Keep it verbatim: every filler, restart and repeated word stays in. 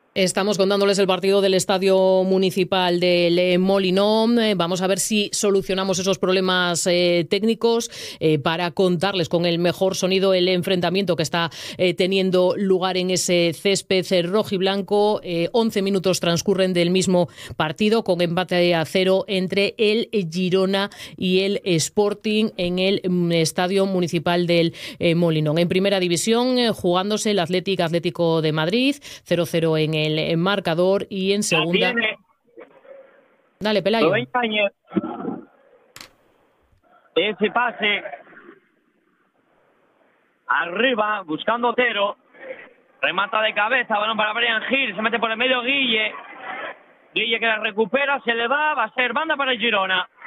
Estamos contándoles el partido del Estadio Municipal del Molinón. Eh, vamos a ver si solucionamos esos problemas eh, técnicos eh, para contarles con el mejor sonido el enfrentamiento que está eh, teniendo lugar en ese césped rojiblanco. Eh, once minutos transcurren del mismo partido con empate a cero entre el Girona y el Sporting en el mm, Estadio Municipal del eh, Molinón. En primera división, eh, jugándose el Athletic Atlético de Madrid, cero cero en el el marcador, y en La segunda. tiene Dale, Pelayo. Rubén Yáñez. Ese pase arriba, buscando Otero. Remata de cabeza, balón para Brian Gil, se mete por el medio Guille. Guille que la recupera, se le va, va a ser banda para el Girona.